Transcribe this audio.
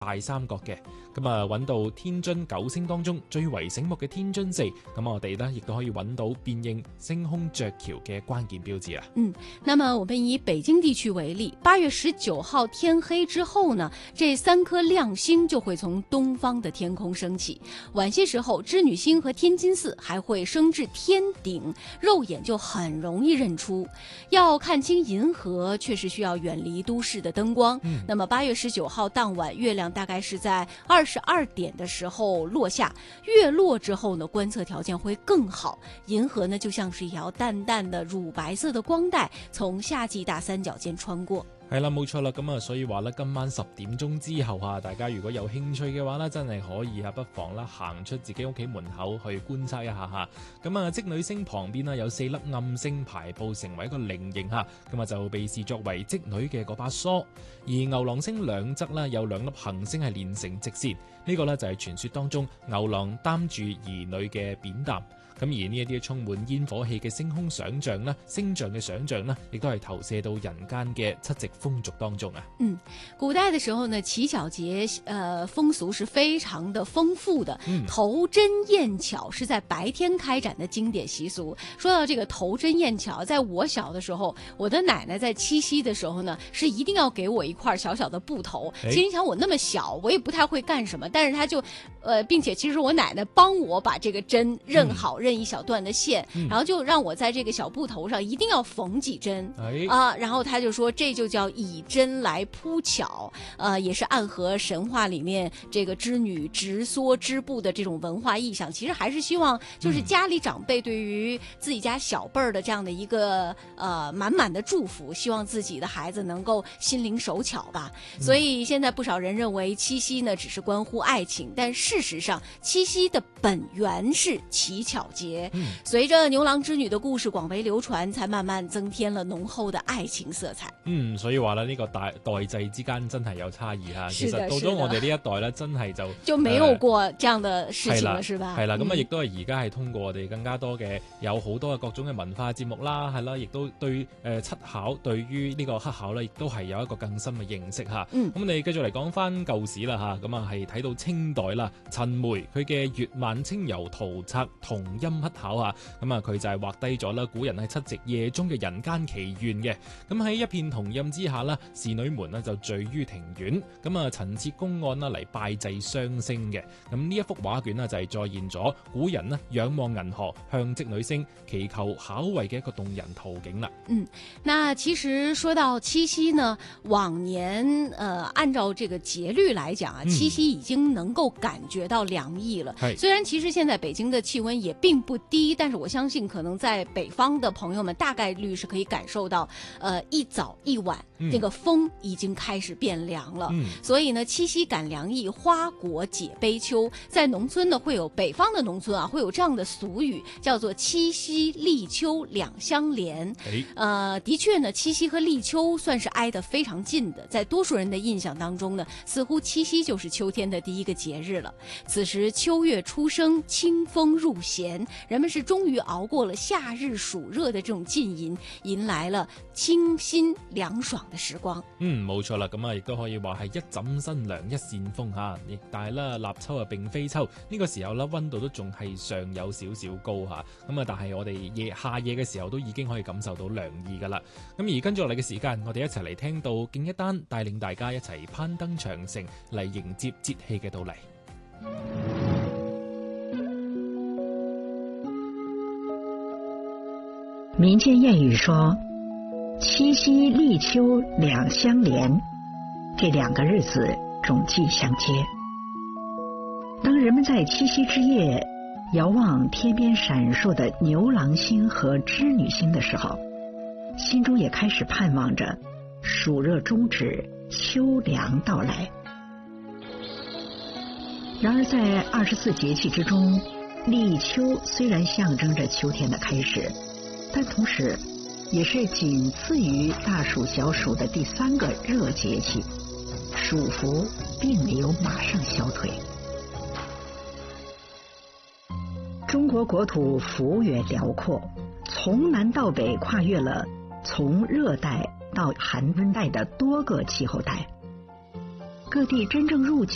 大三角嘅，咁啊揾到天津9星當中最為醒目嘅天津4，咁我哋呢亦都可以揾到辨認星空鵲橋嘅關鍵標誌啦。 那麼我們以北京地區為例，8月19號天黑之後呢，這3顆亮星就會從東方的天空升起。晚些時候，織女星和天津4還會升至天頂，肉眼就很容易認出。要看清銀河，確實需要遠離都市的燈光。那麼8月19號當晚，月亮大概是在22點的時候落下，月落之後呢，觀測條件會更好，銀河呢就像是一條淡淡的乳白色的光帶從夏季大三角間穿過。 係啦，冇錯啦，咁啊，所以話咧，今晚10點鐘之後啊，大家如果有興趣嘅話咧，真係可以不妨啦行出自己屋企門口去觀察一下嚇。咁啊，織女星旁邊有4粒暗星排佈成為一個菱形嚇，咁啊就被視作為織女嘅嗰把梳。而牛郎星兩側呢，有2粒行星係連成直線，呢個呢就係傳說當中牛郎擔住兒女嘅扁擔。咁而呢一啲充滿煙火氣嘅星空想像啦，星象嘅想像啦，亦都係投射到人間嘅七夕風俗當中啊。 古代的時候呢，乞巧節風俗是非常的豐富的。頭針燕巧是在白天開展的經典習俗。說到這個頭針燕巧，在我小的時候，我的奶奶在七夕的時候呢，是一定要給我一塊小小的布頭。其實你想我那麼小，我也不太會幹什麼，但是他就並且其實我奶奶幫我把這個針認好，認一小段的線，然後就讓我在這個小布頭上一定要縫幾針然後他就說這就叫以針來鋪巧，也是暗合神話裡面這個織女直梭織布的這種文化意象。其實還是希望就是家裡長輩對於自己家小輩兒的這樣的一個滿滿的祝福，希望自己的孩子能夠心靈手巧吧。所以現在不少人認為七夕呢只是關乎愛情，但事實上七夕的本源是乞巧節。隨着牛郎織女的故事廣為流傳，才慢慢增添了濃厚的愛情色彩。 所以話咧，呢個代際之間真係有差異吓。其實到咗我哋呢一代咧，真係就沒有過這樣的事情了，是吧？係啦，咁啊，亦都係而家係通過我哋更加多嘅有好多嘅各種嘅文化節目啦，係啦，亦都對七巧對於呢個黑巧咧，亦都係有一個更深嘅認識吓。咁我哋繼續嚟講翻舊史啦吓，咁啊係睇到清代啦，陳梅佢嘅《月漫清遊圖冊同音黑巧》啊，咁啊佢就係畫低咗啦古人喺七夕夜中嘅人間祈願嘅。咁喺一片銅印之下啦，侍女們呢就聚於庭院，咁啊陳設公案啦嚟拜祭雙星嘅。咁呢一幅畫卷呢就係再現咗古人呢仰望銀河向織女星祈求巧慧嘅一個動人圖景啦。 那其實說到七夕呢，往年按照這個節律來講啊，七夕已經能夠感覺到涼意了。雖然其實現在北京的氣溫也並不低，但是我相信可能在北方的朋友們大概率是可以感受到，一早一晚那個風已經開始變涼了。所以呢，七夕感涼意，花果解悲秋。在農村呢，會有北方的農村啊，會有這樣的俗語，叫做七夕立秋兩相連。的確呢，七夕和立秋算是挨得非常近的，在多數人的印象當中呢，似乎七夕就是秋天的第一個節日了。此時秋月初生，清風入弦，人們是終於熬過了夏日暑熱的這種禁吟，迎來了清新涼爽的時光。 冇錯啦，咁啊亦都可以話係一枕新涼一扇風吓，亦但係啦，立秋啊並非秋，呢個時候啦溫度都仲係尚有少少高吓，咁啊但係我哋夏夜嘅時候都已經可以感受到涼意噶啦。咁而跟住落嚟嘅時間，我哋一齊嚟聽到敬一丹帶領大家一齊攀登長城嚟迎接節氣嘅到嚟。 民間諺語說七夕立秋兩相連，這兩個日子總計相接。當人們在七夕之夜遙望天邊閃爍的牛郎星和織女星的時候，心中也開始盼望着暑熱終止，秋涼到來。然而在24節氣之中，立秋雖然象徵着秋天的開始，但同時也是僅次於大暑小暑的第3個熱節氣，暑伏並沒有馬上消退。中國國土幅員遼闊，從南到北跨越了從熱帶到寒温帶的多個氣候帶，各地真正入秋